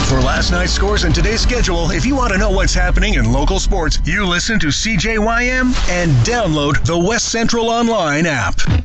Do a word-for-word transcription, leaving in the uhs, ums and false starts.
For last night's scores and today's schedule, if you want to know what's happening in local sports, you listen to C J Y M and download the West Central Online app.